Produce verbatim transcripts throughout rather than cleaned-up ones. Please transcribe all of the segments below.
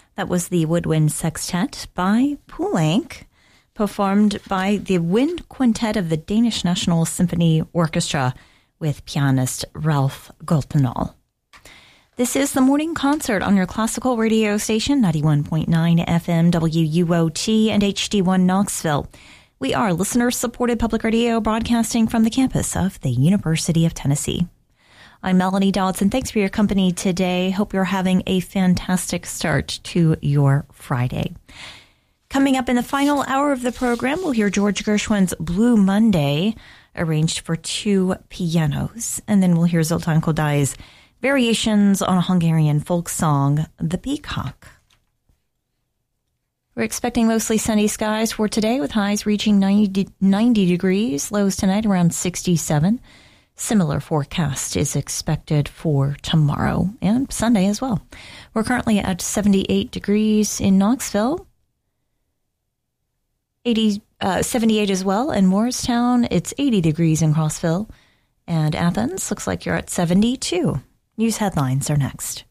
That was the Woodwind Sextet by Poulenc, performed by the Wind Quintet of the Danish National Symphony Orchestra with pianist Ralph Goltenal. This is the Morning Concert on your classical radio station, ninety-one point nine F M W U O T and H D one Knoxville. We are listener-supported public radio broadcasting from the campus of the University of Tennessee. I'm Melanie Dodson. Thanks for your company today. Hope you're having a fantastic start to your Friday. Coming up in the final hour of the program, we'll hear George Gershwin's Blue Monday, arranged for two pianos. And then we'll hear Zoltan Kodai's variations on a Hungarian folk song, The Peacock. We're expecting mostly sunny skies for today, with highs reaching ninety, ninety degrees, lows tonight around sixty-seven. Similar forecast is expected for tomorrow and Sunday as well. We're currently at seventy-eight degrees in Knoxville, eighty, uh, seventy-eight as well in Morristown. It's eighty degrees in Crossville, and Athens looks like you're at seventy-two. News headlines are next.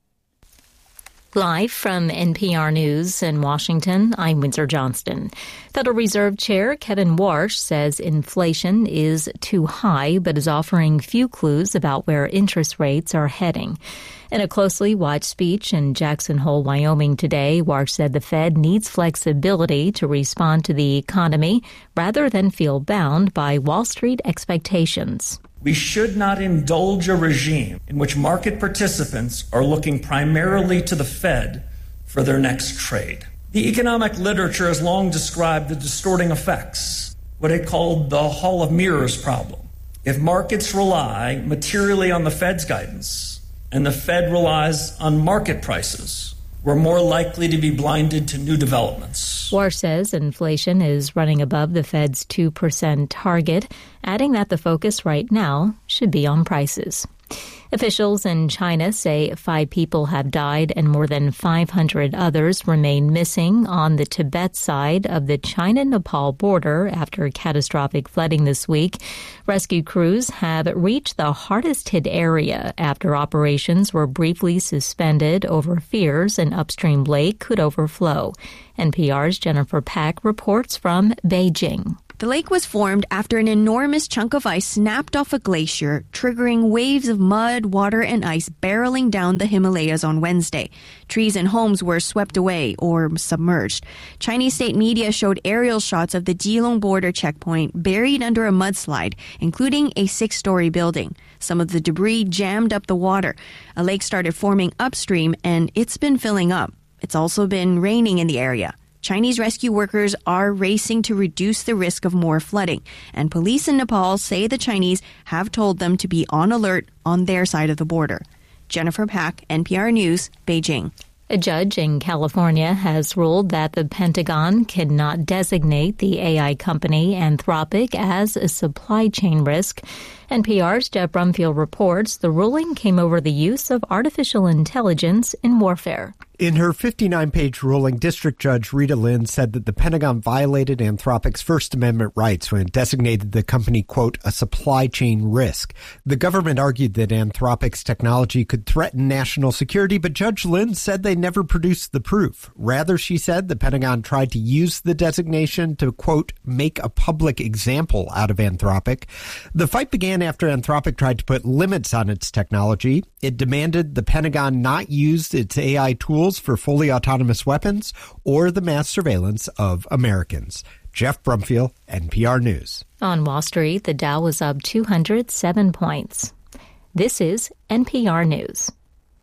Live from N P R News in Washington, I'm Windsor Johnston. Federal Reserve Chair Kevin Warsh says inflation is too high, but is offering few clues about where interest rates are heading. In a closely watched speech in Jackson Hole, Wyoming today, Warsh said the Fed needs flexibility to respond to the economy rather than feel bound by Wall Street expectations. We should not indulge a regime in which market participants are looking primarily to the Fed for their next trade. The economic literature has long described the distorting effects, what it called the Hall of Mirrors problem. If markets rely materially on the Fed's guidance and the Fed relies on market prices, we're more likely to be blinded to new developments. Warsh says inflation is running above the Fed's two percent target, adding that the focus right now should be on prices. Officials in China say five people have died and more than five hundred others remain missing on the Tibet side of the China-Nepal border after catastrophic flooding this week. Rescue crews have reached the hardest-hit area after operations were briefly suspended over fears an upstream lake could overflow. N P R's Jennifer Pack reports from Beijing. The lake was formed after an enormous chunk of ice snapped off a glacier, triggering waves of mud, water, and ice barreling down the Himalayas on Wednesday. Trees and homes were swept away or submerged. Chinese state media showed aerial shots of the Jilong border checkpoint buried under a mudslide, including a six-story building. Some of the debris jammed up the water. A lake started forming upstream, and it's been filling up. It's also been raining in the area. Chinese rescue workers are racing to reduce the risk of more flooding, and police in Nepal say the Chinese have told them to be on alert on their side of the border. Jennifer Pack, N P R News, Beijing. A judge in California has ruled that the Pentagon cannot designate the A I company Anthropic as a supply chain risk. N P R's Jeff Brumfield reports the ruling came over the use of artificial intelligence in warfare. In her fifty-nine page ruling, District Judge Rita Lynn said that the Pentagon violated Anthropic's First Amendment rights when it designated the company, quote, a supply chain risk. The government argued that Anthropic's technology could threaten national security, but Judge Lynn said they never produced the proof. Rather, she said, the Pentagon tried to use the designation to, quote, make a public example out of Anthropic. The fight began after Anthropic tried to put limits on its technology. It demanded the Pentagon not use its A I tools for fully autonomous weapons or the mass surveillance of Americans. Jeff Brumfield, N P R News. On Wall Street, the Dow was up two hundred seven points. This is N P R News.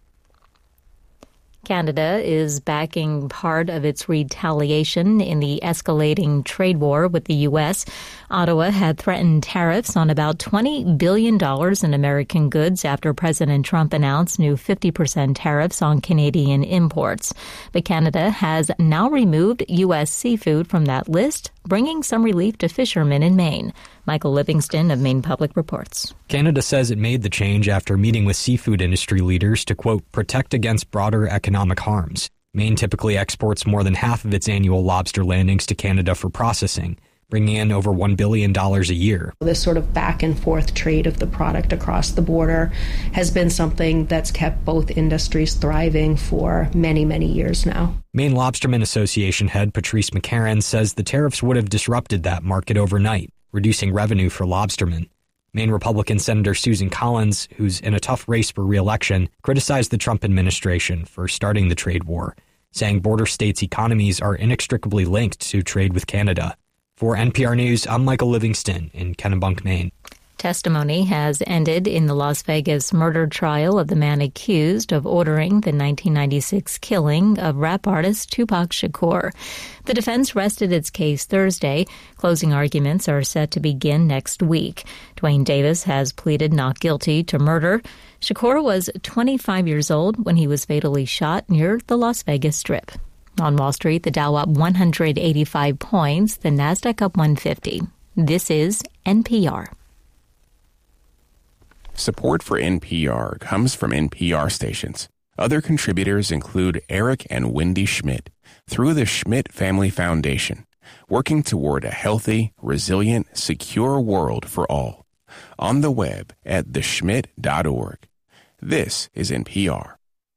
Canada is backing part of its retaliation in the escalating trade war with the U S. Ottawa had threatened tariffs on about twenty billion dollars in American goods after President Trump announced new fifty percent tariffs on Canadian imports. But Canada has now removed U S seafood from that list, bringing some relief to fishermen in Maine. Michael Livingston of Maine Public reports. Canada says it made the change after meeting with seafood industry leaders to, quote, protect against broader economic harms. Maine typically exports more than half of its annual lobster landings to Canada for processing. bringing in over one billion dollars a year. This sort of back and forth trade of the product across the border has been something that's kept both industries thriving for many, many years now. Maine Lobstermen Association head Patrice McCarron says the tariffs would have disrupted that market overnight, reducing revenue for lobstermen. Maine Republican Senator Susan Collins, who's in a tough race for re-election, criticized the Trump administration for starting the trade war, saying border states' economies are inextricably linked to trade with Canada. For N P R News, I'm Michael Livingston in Kennebunk, Maine. Testimony has ended in the Las Vegas murder trial of the man accused of ordering the nineteen ninety-six killing of rap artist Tupac Shakur. The defense rested its case Thursday. Closing arguments are set to begin next week. Dwayne Davis has pleaded not guilty to murder. Shakur was twenty-five years old when he was fatally shot near the Las Vegas Strip. On Wall Street, the Dow up one hundred eighty-five points, the Nasdaq up one hundred fifty. This is N P R. Support for N P R comes from N P R stations. Other contributors include Eric and Wendy Schmidt through the Schmidt Family Foundation, working toward a healthy, resilient, secure world for all. On the web at the schmidt dot org. This is N P R.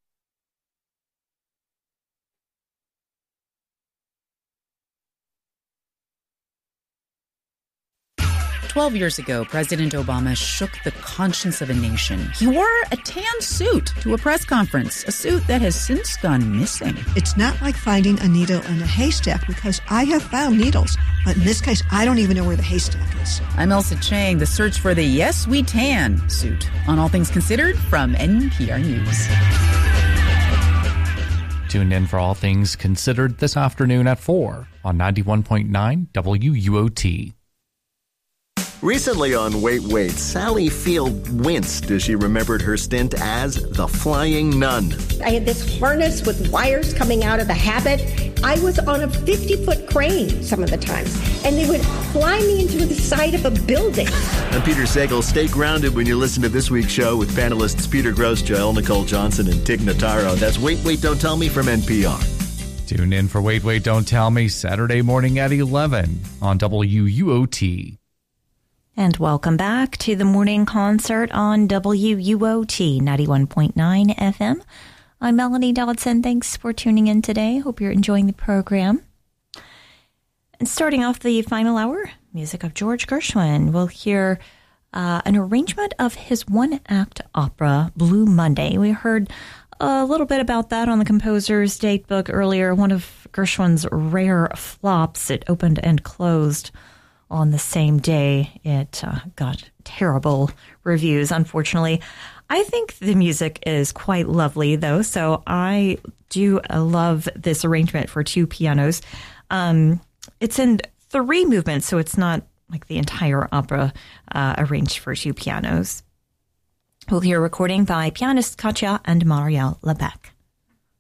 Twelve years ago, President Obama shook the conscience of a nation. He wore a tan suit to a press conference, a suit that has since gone missing. It's not like finding a needle in a haystack, because I have found needles, but in this case, I don't even know where the haystack is. I'm Elsa Chang, the search for the Yes We Tan suit on All Things Considered from N P R News. Tune in for All Things Considered this afternoon at four on ninety-one point nine W U O T. Recently on Wait, Wait, Sally Field winced as she remembered her stint as the Flying Nun. I had this harness with wires coming out of the habit. I was on a fifty-foot crane some of the times, and they would fly me into the side of a building. I'm Peter Sagal. Stay grounded when you listen to this week's show with panelists Peter Grosz, Joelle Nicole Johnson, and Tig Notaro. That's Wait, Wait, Don't Tell Me from N P R. Tune in for Wait, Wait, Don't Tell Me Saturday morning at eleven on W U O T. And welcome back to the morning concert on W U O T ninety-one point nine F M. I'm Melanie Dodson. Thanks for tuning in today. Hope you're enjoying the program. And starting off the final hour, music of George Gershwin. We'll hear uh, an arrangement of his one-act opera, Blue Monday. We heard a little bit about that on the composer's date book earlier. One of Gershwin's rare flops. It opened and closed on the same day. It uh, got terrible reviews, unfortunately. I think the music is quite lovely, though, so I do love this arrangement for two pianos. Um, it's in three movements, so it's not like the entire opera uh, arranged for two pianos. We'll hear a recording by pianist Katja and Marielle Lebec.